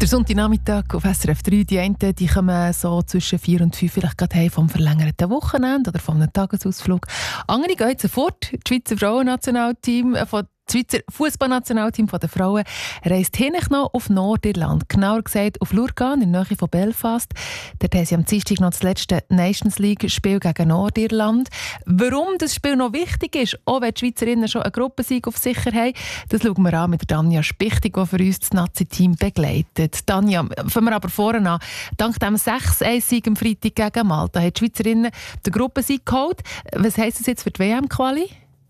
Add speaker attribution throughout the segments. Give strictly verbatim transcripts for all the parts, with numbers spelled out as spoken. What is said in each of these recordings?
Speaker 1: Der Sonntagnachmittag auf S R F drei, die einen die kommen so zwischen vier und fünf vielleicht gerade heim vom verlängerten Wochenende oder vom Tagesausflug. Andere gehen sofort. Das Schweizer Frauennationalteam von Das Schweizer Fußballnationalteam der Frauen reist hinten noch auf Nordirland, genauer gesagt auf Lurgan in der Nähe von Belfast. Dort haben sie am Dienstag noch das letzte Nations League-Spiel gegen Nordirland. Warum das Spiel noch wichtig ist, auch wenn die Schweizerinnen schon einen Gruppensieg auf sicher haben, das schauen wir an mit Tanja Spichtig, die für uns das Nazi-Team begleitet. Tanja, fangen wir aber vorne an. Dank dem sechs eins Sieg am Freitag gegen Malta haben die Schweizerinnen den Gruppensieg geholt. Was heisst das jetzt für die W M-Quali?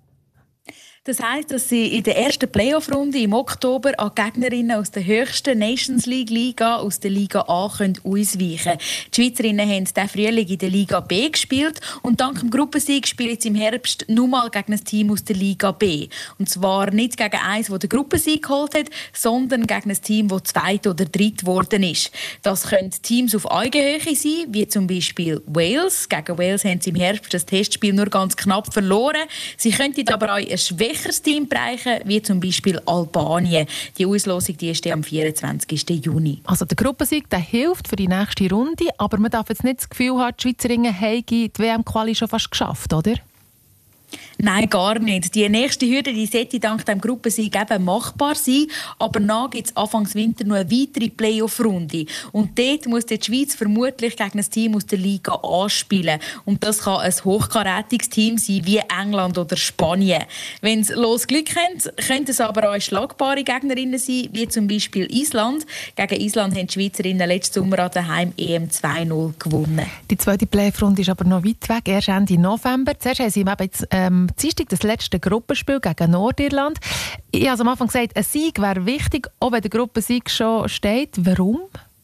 Speaker 2: Das heisst, dass sie in der ersten Playoff-Runde im Oktober an Gegnerinnen aus der höchsten Nations League-Liga, aus der Liga A, können ausweichen können. Die Schweizerinnen haben diesen Frühling in der Liga B gespielt und dank dem Gruppensieg spielen sie im Herbst nur mal gegen ein Team aus der Liga B. Und zwar nicht gegen eins, das den Gruppensieg geholt hat, sondern gegen ein Team, das zweit oder dritt geworden ist. Das können Teams auf Augenhöhe sein, wie zum Beispiel Wales. Gegen Wales haben sie im Herbst das Testspiel nur ganz knapp verloren. Sie könnten aber auch ein schwächeres Team bereichen, wie zum Beispiel Albanien. Die Auslosung die ist am vierundzwanzigsten Juni.
Speaker 1: Also der Gruppensieg der hilft für die nächste Runde, aber man darf jetzt nicht das Gefühl haben, die Schweizerinnen haben die W M-Quali schon fast geschafft, oder?
Speaker 2: Nein, gar nicht. Die nächste Hürde die sollte dank dem Gruppensieg eben machbar sein. Aber dann gibt es Anfangs Winter noch eine weitere Playoff-Runde. Und dort muss die Schweiz vermutlich gegen ein Team aus der Liga anspielen. Und das kann ein hochkarätiges Team sein, wie England oder Spanien. Wenn sie los Glück haben, könnten es aber auch schlagbare Gegnerinnen sein, wie zum Beispiel Island. Gegen Island haben die Schweizerinnen letzten Sommer an der Heim-E M zwei null gewonnen.
Speaker 1: Die zweite Playoff-Runde ist aber noch weit weg, erst Ende November. Zuerst haben sie eben jetzt ähm, Dienstag das letzte Gruppenspiel gegen Nordirland. Ich habe am Anfang gesagt, ein Sieg wäre wichtig, auch wenn der Gruppensieg schon steht. Warum?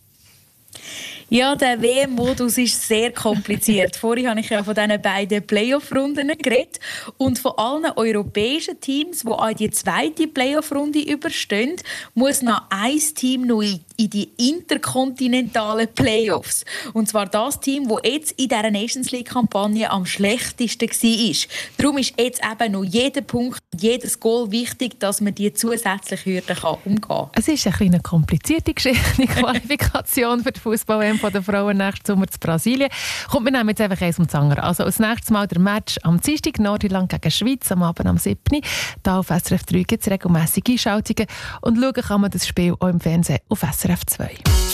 Speaker 2: Ja, der W M-Modus ist sehr kompliziert. Vorhin habe ich ja von diesen beiden Playoff-Runden geredet. Und von allen europäischen Teams, die auch die zweite Playoff-Runde überstehen, muss noch ein Team noch in die interkontinentalen Playoffs. Und zwar das Team, das jetzt in dieser Nations League-Kampagne am schlechtesten war. Darum ist jetzt eben noch jeder Punkt, jedes Goal wichtig, dass man die zusätzliche Hürde umgehen kann.
Speaker 1: Es ist eine kleine komplizierte Geschichte, die Qualifikation für die Fußball-W M von den Frauen nächsten Sommer zu Brasilien. Kommt, wir nehmen jetzt einfach eins um das andere. Also als nächstes Mal der Match am Dienstag, Nordirland gegen Schweiz, am Abend am siebten Hier auf S R F drei gibt es regelmässige Einschaltungen und schauen kann man das Spiel auch im Fernsehen auf S R F zwei.